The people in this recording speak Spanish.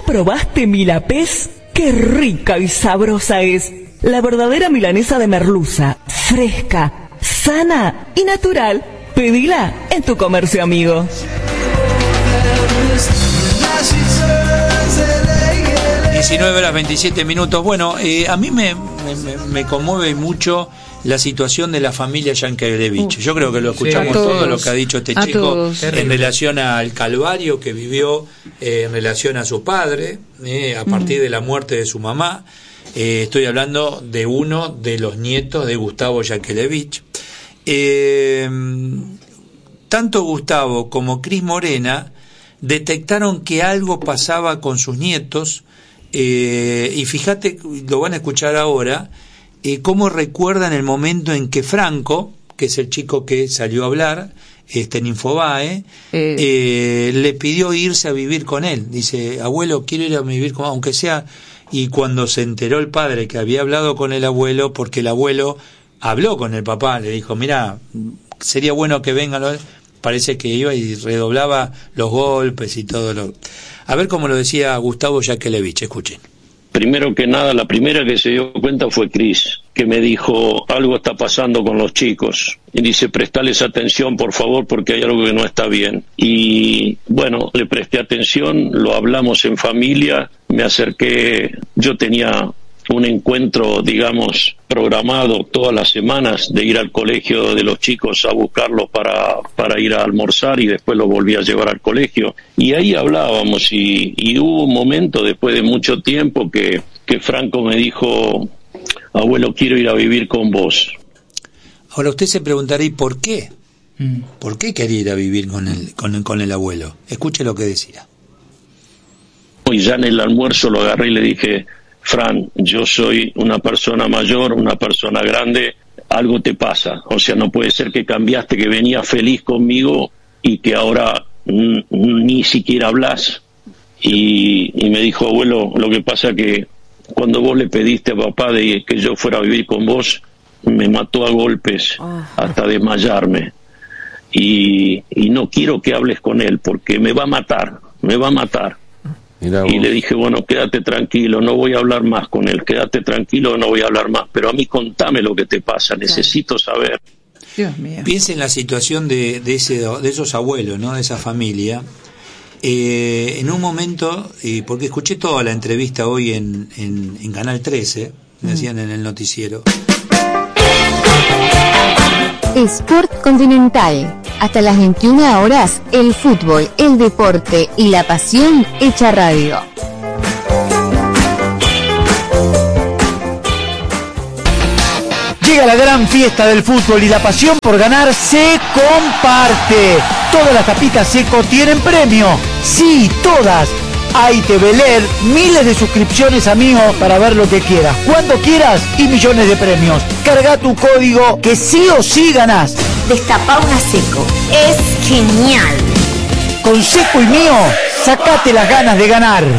probaste Milapés? ¡Qué rica y sabrosa es! La verdadera milanesa de merluza, fresca, sana y natural. Pedila en tu comercio amigo. 19:27. Bueno, a mí me conmueve mucho la situación de la familia Yankelevich. Yo creo que lo escuchamos todo lo que ha dicho este chico en relación al calvario que vivió, en relación a su padre, a partir de la muerte de su mamá. Estoy hablando de uno de los nietos de Gustavo Yankelevich. Tanto Gustavo como Cris Morena detectaron que algo pasaba con sus nietos, y fíjate, lo van a escuchar ahora, cómo recuerdan el momento en que Franco, que es el chico que salió a hablar en Infobae, le pidió irse a vivir con él. Dice, abuelo, quiero ir a vivir con, aunque sea. Y cuando se enteró el padre que había hablado con el abuelo, porque el abuelo habló con el papá, le dijo, mira, sería bueno que vengan, parece que iba y redoblaba los golpes y todo lo... A ver cómo lo decía Gustavo Yankelevich, escuchen. Primero que nada, la primera que se dio cuenta fue Cris, que me dijo, algo está pasando con los chicos. Y dice, prestales atención, por favor, porque hay algo que no está bien. Y bueno, le presté atención, lo hablamos en familia, me acerqué, yo tenía un encuentro, digamos, programado todas las semanas de ir al colegio de los chicos a buscarlos para ir a almorzar, y después los volví a llevar al colegio. Y ahí hablábamos y hubo un momento, después de mucho tiempo, que Franco me dijo, abuelo, quiero ir a vivir con vos. Ahora usted se preguntará, ¿y por qué? ¿Por qué quería ir a vivir con el abuelo? Escuche lo que decía. Y ya en el almuerzo lo agarré y le dije, Fran, yo soy una persona mayor, una persona grande, algo te pasa. O sea, no puede ser que cambiaste, que venías feliz conmigo y que ahora ni siquiera hablas. Y me dijo, abuelo, lo que pasa que cuando vos le pediste a papá de que yo fuera a vivir con vos, me mató a golpes hasta desmayarme. Y no quiero que hables con él porque me va a matar. Y le dije, bueno, quédate tranquilo, no voy a hablar más con él, quédate tranquilo, no voy a hablar más, pero a mí contame lo que te pasa, necesito saber. Dios mío. Piensa en la situación de esos abuelos, ¿no? De esa familia. En un momento, porque escuché toda la entrevista hoy en Canal 13, me decían en el noticiero. Sport Continental. Hasta las 21 horas, el fútbol, el deporte y la pasión hecha radio. Llega la gran fiesta del fútbol y la pasión por ganar se comparte. Todas las tapitas Seco tienen premio. Sí, todas. AITV LED, miles de suscripciones, amigo, para ver lo que quieras, cuando quieras, y millones de premios. Carga tu código que sí o sí ganás. Destapá una Seco. Es genial. Con Seco y mío, sacate las ganas de ganar.